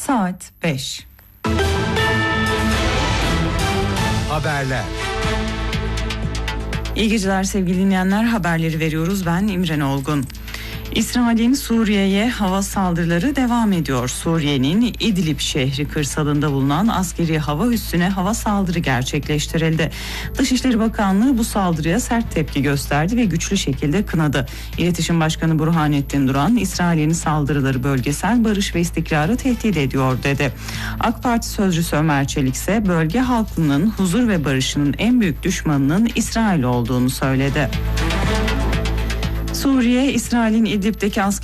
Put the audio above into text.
Saat 5. Haberler. İyi geceler sevgili dinleyenler, haberleri veriyoruz. Ben İmren Olgun. İsrail'in Suriye'ye hava saldırıları devam ediyor. Suriye'nin İdlib şehri kırsalında bulunan askeri hava üssüne hava saldırı gerçekleştirildi. Dışişleri Bakanlığı bu saldırıya sert tepki gösterdi ve güçlü şekilde kınadı. İletişim Başkanı Burhanettin Duran, İsrail'in saldırıları bölgesel barış ve istikrarı tehdit ediyor dedi. AK Parti sözcüsü Ömer Çelik ise bölge halkının huzur ve barışının en büyük düşmanının İsrail olduğunu söyledi. Suriye, İsrail'in İdlib'deki askeri